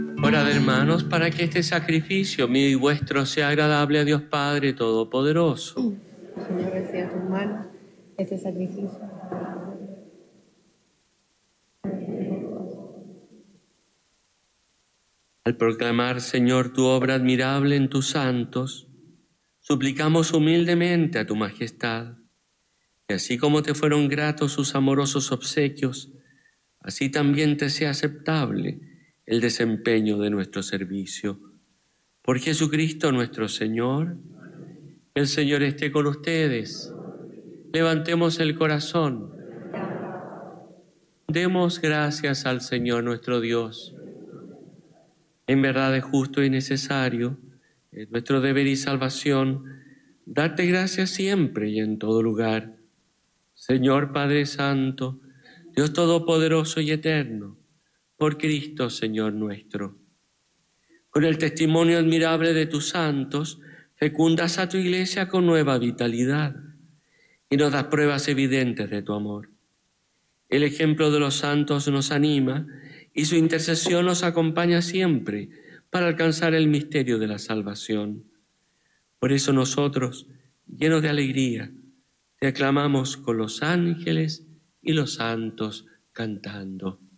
Orad, hermanos, para que este sacrificio mío y vuestro sea agradable a Dios Padre Todopoderoso. Señor, reciba tus manos este sacrificio. Al proclamar, Señor, tu obra admirable en tus santos, suplicamos humildemente a tu majestad, que así como te fueron gratos sus amorosos obsequios, así también te sea aceptable el desempeño de nuestro servicio. Por Jesucristo nuestro Señor. El Señor esté con ustedes. Levantemos el corazón. Demos gracias al Señor nuestro Dios. En verdad es justo y necesario, es nuestro deber y salvación, darte gracias siempre y en todo lugar. Señor Padre Santo, Dios Todopoderoso y Eterno, por Cristo, Señor nuestro. Con el testimonio admirable de tus santos, fecundas a tu Iglesia con nueva vitalidad y nos das pruebas evidentes de tu amor. El ejemplo de los santos nos anima y su intercesión nos acompaña siempre para alcanzar el misterio de la salvación. Por eso nosotros, llenos de alegría, te aclamamos con los ángeles y los santos cantando.